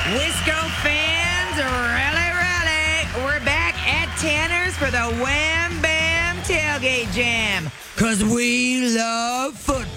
Wisco fans, rally. We're back at Tanner's for the Wham Bam Tailgate Jam. 'Cause we love football.